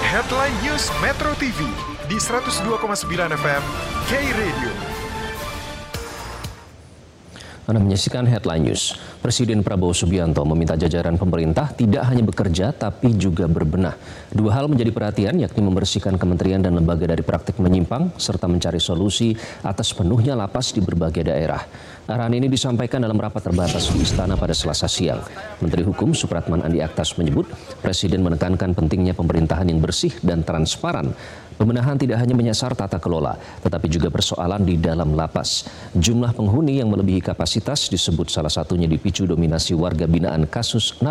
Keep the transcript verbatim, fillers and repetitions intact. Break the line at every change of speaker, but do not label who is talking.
Headline News Metro T V di seratus dua koma sembilan F M K-Radio.
Anda menyaksikan Headline News. Presiden Prabowo Subianto meminta jajaran pemerintah tidak hanya bekerja tapi juga berbenah. Dua hal menjadi perhatian, yakni membersihkan kementerian dan lembaga dari praktik menyimpang serta mencari solusi atas penuhnya lapas di berbagai daerah. Arahan ini disampaikan dalam rapat terbatas di Istana pada Selasa siang. Menteri Hukum Supratman Andi Aktas menyebut Presiden menekankan pentingnya pemerintahan yang bersih dan transparan. Pembenahan tidak hanya menyasar tata kelola, tetapi juga persoalan di dalam lapas. Jumlah penghuni yang melebihi kapasitas disebut salah satunya dipicu dominasi warga binaan kasus